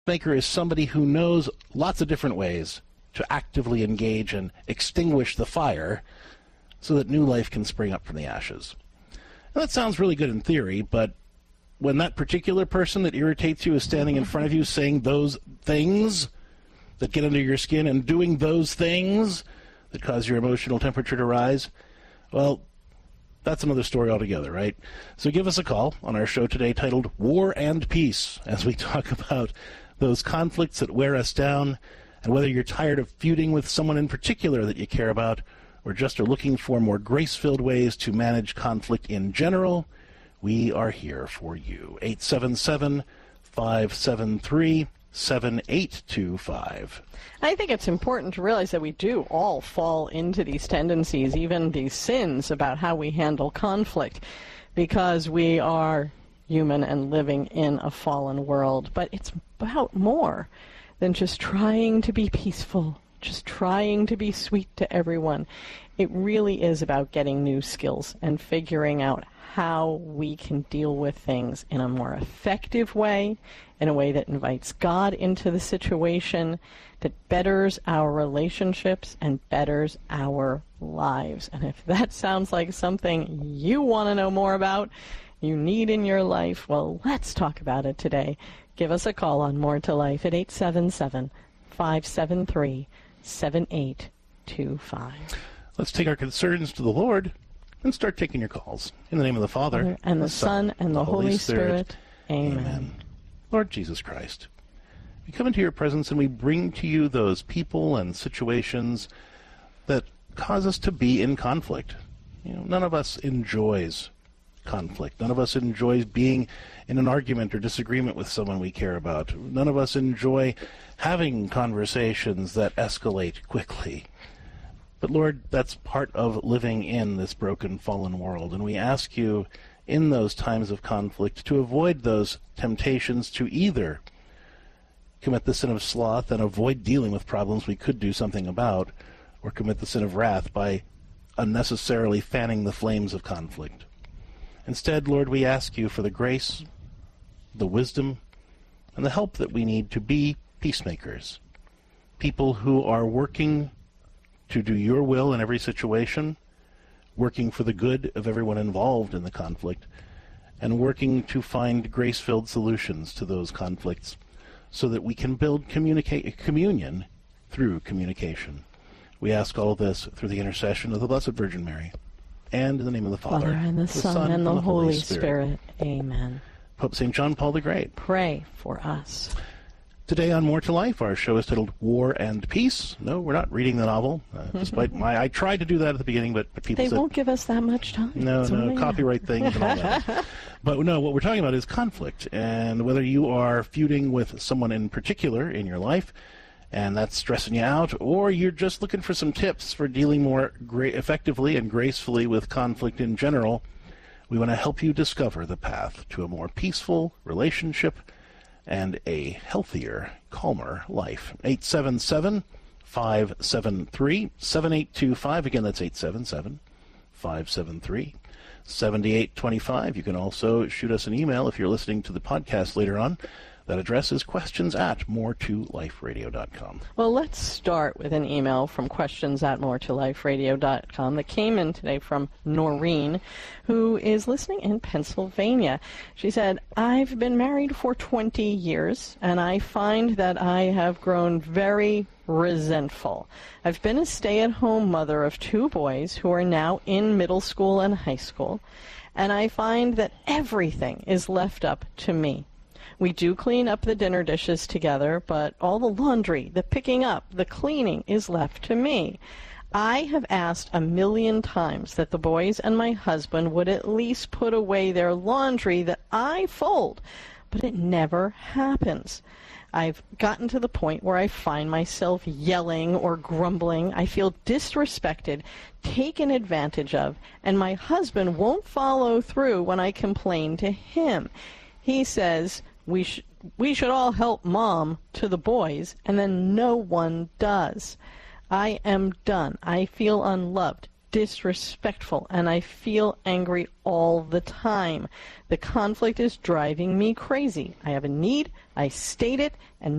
Peacemaker is somebody who knows lots of different ways to actively engage and extinguish the fire so that new life can spring up from the ashes. Now, that sounds really good in theory, but when that particular person that irritates you is standing in front of you saying those things that get under your skin and doing those things that cause your emotional temperature to rise, well, that's another story altogether, right? So give us a call on our show today titled War and Peace as we talk about those conflicts that wear us down, and whether you're tired of feuding with someone in particular that you care about or just are looking for more grace-filled ways to manage conflict in general, we are here for you. 877-573-7825. I think it's important to realize that we do all fall into these tendencies, even these sins about how we handle conflict, because we are human and living in a fallen world. But it's about more than just trying to be peaceful, just trying to be sweet to everyone. It really is about getting new skills and figuring out how we can deal with things in a more effective way, in a way that invites God into the situation, that betters our relationships and betters our lives. And if that sounds like something you want to know more about, you need in your life, well, let's talk about it today. Give us a call on More to Life at 877-573-7825. Let's take our concerns to the Lord and start taking your calls. In the name of the Father, and the Son, and the Holy Spirit. Amen. Lord Jesus Christ, we come into your presence and we bring to you those people and situations that cause us to be in conflict. None of us enjoys conflict. None of us enjoys being in an argument or disagreement with someone we care about. None of us enjoy having conversations that escalate quickly. But Lord, that's part of living in this broken, fallen world, and we ask you in those times of conflict to avoid those temptations to either commit the sin of sloth and avoid dealing with problems we could do something about, or commit the sin of wrath by unnecessarily fanning the flames of conflict. Instead, Lord, we ask you for the grace, the wisdom, and the help that we need to be peacemakers, people who are working to do your will in every situation, working for the good of everyone involved in the conflict, and working to find grace-filled solutions to those conflicts so that we can build communion through communication. We ask all of this through the intercession of the Blessed Virgin Mary, and in the name of the Father, and the Son, and the Holy Spirit. Amen. Pope St. John Paul the Great, pray for us. Today on More to Life, our show is titled War and Peace. No, we're not reading the novel, despite I tried to do that at the beginning, but people said... They won't give us that much time. No, copyright things and all that. But no, what we're talking about is conflict, and whether you are feuding with someone in particular in your life, and that's stressing you out, or you're just looking for some tips for dealing more effectively and gracefully with conflict in general, we want to help you discover the path to a more peaceful relationship and a healthier, calmer life. 877-573-7825. Again, that's 877-573-7825. You can also shoot us an email if you're listening to the podcast later on. That address is questions@moretoliferadio.com. Well, let's start with an email from questions@moretoliferadio.com that came in today from Noreen, who is listening in Pennsylvania. She said, I've been married for 20 years, and I find that I have grown very resentful. I've been a stay-at-home mother of 2 boys who are now in middle school and high school, and I find that everything is left up to me. We do clean up the dinner dishes together, but all the laundry, the picking up, the cleaning is left to me. I have asked 1,000,000 times that the boys and my husband would at least put away their laundry that I fold, but it never happens. I've gotten to the point where I find myself yelling or grumbling. I feel disrespected, taken advantage of, and my husband won't follow through when I complain to him. He says, we should all help Mom to the boys, and then no one does. I am done. I feel unloved. disrespectful, and I feel angry all the time. The conflict is driving me crazy. I have a need, I state it, and